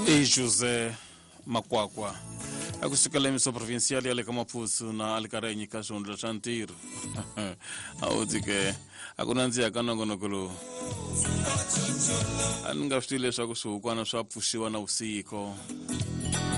E José Makwakwa akusukela emiso provincial yale kama Phusu na alikarenyi kashondla chantir awuthi ke akunanziya kanongonokolo aningafitile swa kusukwana swa pfushiwa na usiku